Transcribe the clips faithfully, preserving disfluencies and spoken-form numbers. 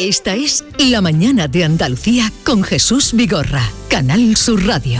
Esta es La Mañana de Andalucía con Jesús Vigorra, Canal Sur Radio.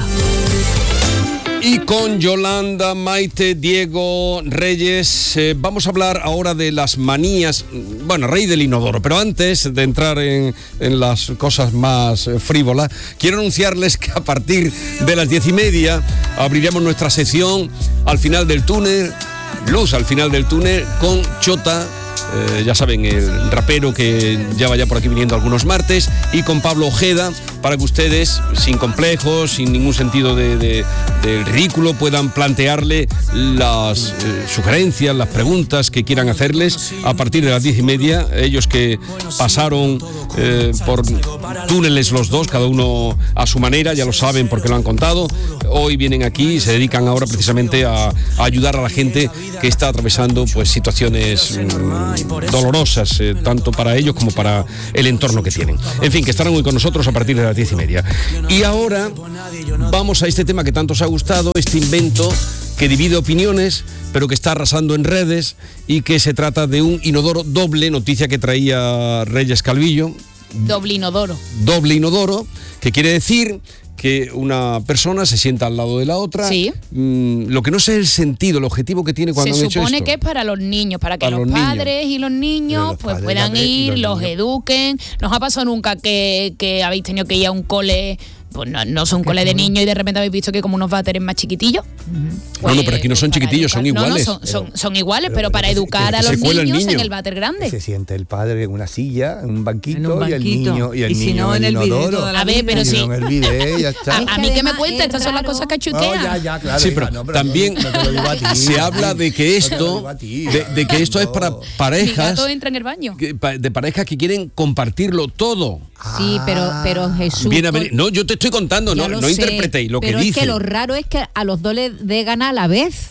Y con Yolanda, Maite, Diego, Reyes, eh, vamos a hablar ahora de las manías, bueno, rey del inodoro, pero antes de entrar en, en las cosas más eh, frívolas, quiero anunciarles que a partir de las diez y media abriremos nuestra sección Al final del túnel, Luz al final del túnel, con Chota. Eh, ya saben, el rapero que ya vaya por aquí viniendo algunos martes, y con Pablo Ojeda, para que ustedes, sin complejos, sin ningún sentido de, de, de ridículo, puedan plantearle las eh, sugerencias, las preguntas que quieran hacerles a partir de las diez y media. Ellos que pasaron eh, por túneles los dos, cada uno a su manera, ya lo saben porque lo han contado. Hoy vienen aquí y se dedican ahora precisamente a, a ayudar a la gente que está atravesando pues situaciones mmm, dolorosas, eh, tanto para ellos como para el entorno que tienen. En fin, que estarán hoy con nosotros a partir de las diez y media. Y ahora vamos a este tema que tanto os ha gustado, este invento que divide opiniones, pero que está arrasando en redes, y que se trata de un inodoro doble, noticia que traía Reyes Calvillo. Doble inodoro. Doble inodoro, que quiere decir que una persona se sienta al lado de la otra. Sí. Mm, lo que no sé es el sentido, el objetivo que tiene cuando se han hecho esto. Se supone que es para los niños, para que para los, los padres niños. y los niños los pues padres, puedan ir, los los niños. eduquen. ¿Nos ha pasado nunca que, que habéis tenido que ir a un cole? Pues no, no son cole de niños y de repente habéis visto que como unos váteres más chiquitillos. Pues, no, no, pero aquí no son chiquitillos, son iguales. No, no, son, son, son iguales, pero, pero, pero para que se- educar que a se los cuela el niños niño. en el váter grande. Se siente el padre en una silla, en un banquito, En un y el banquito. niño, y el Y si niño no, en el inodoro. video toda la A ver, vida. pero Y sí. no en el video, ya está. A, a mí que me además cuenta, es estas son las raro. cosas que No, chutean. ya, ya, claro. Sí, hija, pero no, pero también no, no te lo digo a ti, se a habla ti. de que No te lo esto, digo a ti, de, de que esto es para Mi parejas, gato entra en el baño. que- pa- de parejas que quieren compartirlo todo. Sí, pero, pero Jesús... Bien, a ver, no, yo te estoy contando, ya no, lo no sé, interpretéis lo que pero dice. es que lo raro es que a los dos les dé gana a la vez.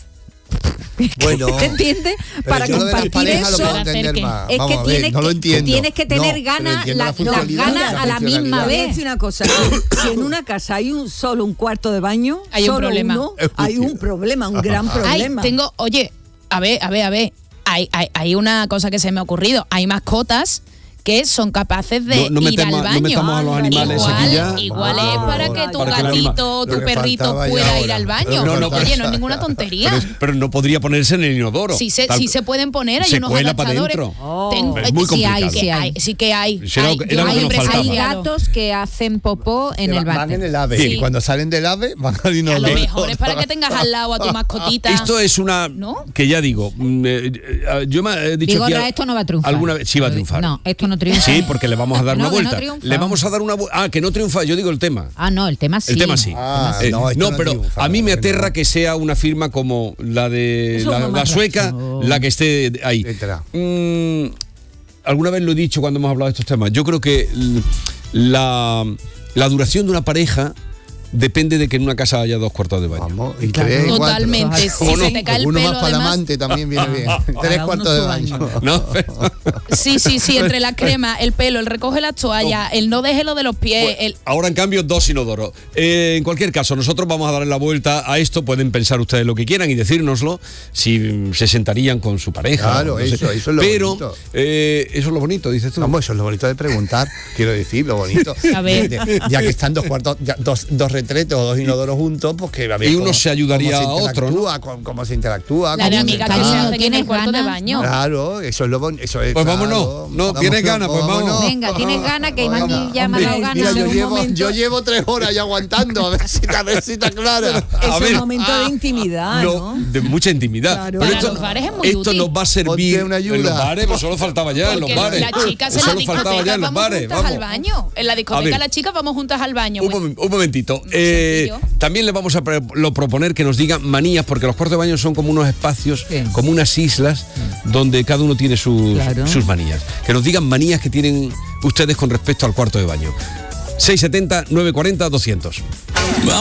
Bueno, ¿Entiendes? pero Para yo lo de las compartir parejas lo eso... puedo Para hacer entender que- más. Es Vamos que a ver, tienes, no lo que, entiendo. tienes que tener No, ganas, pero entiendo la- la las funcionalidad, ganas la a la misma funcionalidad. Voy a vez. decir una cosa, que si en una casa hay un solo un cuarto de baño, Hay un solo problema. uno, hay un problema, un gran Ay, problema. tengo, oye, a ver, a ver, a ver. Hay, hay, hay una cosa que se me ha ocurrido. Hay mascotas que son capaces de No, no ir metemos- al no baño. metamos a los animales igual, aquí ya. Igual es Ah, para que tu para que el anima- gatito o Lo tu que perrito faltaba ya pueda ir ahora. al baño. Lo que No, no, Oye, pero- no es ninguna tontería. Pero, pero no podría ponerse en el inodoro. Sí se, Tal- sí se pueden poner, hay se unos cuela para adaptadores. dentro. Oh. Ten- Es muy sí hay, complicado. que hay, sí que hay. Será Hay- lo que- yo era lo que hay nos empresas faltaba. Hay de gato. gatos que hacen popó en Que el van váter. en el ave, Sí. y cuando salen del ave van al A inodoro. lo mejor es para que tengas al lado a tu mascotita. Esto es una ¿No? que ya digo, mm, eh, eh, yo me he dicho Vigorra, aquí a- esto no va a triunfar. alguna vez sí va a triunfar. No, esto no triunfa. Sí, porque le vamos a dar No, una que no vuelta. triunfa. le vamos a dar una vu- ah, que no triunfa, yo digo el tema. Ah, no, el tema sí. El tema sí. Ah, Eh, no, esto no pero triunfa, a mí me no, aterra no. que sea una firma como la de Eso la, no me la sueca, arrecho. la que esté ahí. Entra. Mm, alguna vez lo he dicho cuando hemos hablado de estos temas. Yo creo que l- la, la duración de una pareja depende de que en una casa haya dos cuartos de baño. Vamos, y Claro. tres y cuatro. Totalmente. Si ¿O no? se te cae el Uno pelo, más para el además. amante también viene bien. Tres Cada cuartos uno de su baño. baño. ¿No? Pero- Sí, sí, sí, entre la crema, el pelo, el recoge las toallas, el no deje lo de los pies, Pues, el... ahora en cambio dos inodoros. Eh, en cualquier caso, nosotros vamos a darle la vuelta a esto. Pueden pensar ustedes lo que quieran y decírnoslo, si mm, se sentarían con su pareja. Claro, no sé. eso, eso es lo Pero, bonito. eh, eso es lo bonito, dices tú. Vamos, eso es lo bonito de preguntar, quiero decir, lo bonito. A ver. De- de- ya que están dos cuartos, ya dos, dos retretes o dos inodoros juntos, pues que a ver Y uno cómo- se ayudaría cómo se a otro, ¿no? interactúa, cómo, cómo se interactúa. La cómo se- dinámica que cariño, se hace en el ¿tienes cuarto de ganas? baño. Claro, eso es lo bonito. Eso es, Pues claro. vámonos. No, Vámonos, ¿tienes ganas? Pues vámonos. Venga, tienes ganas, que Iván ya me ha dado Mira, ganas. yo un llevo, momento. yo llevo tres horas ya aguantando, a ver si, a ver si está clara. Es ver. un momento de intimidad, No, ¿no? de mucha intimidad. Claro. Pero Para esto, los bares es muy esto útil. nos va a servir Ponte una ayuda. en los bares, pues solo faltaba ya en los Porque bares. las chicas en la Solo faltaba ya discoteca en los vamos bares. juntas Vamos. al baño. En la A discoteca ver. las chicas vamos juntas al baño. Un, Pues, momen- un momentito. Eh, sencillo. también le vamos a pre- lo proponer que nos digan manías, porque los cuartos de baño son como unos espacios, Sí. como unas islas, donde cada uno tiene sus, Claro. sus manías. Que nos digan manías que tienen ustedes con respecto al cuarto de baño. seiscientos setenta, novecientos cuarenta, doscientos.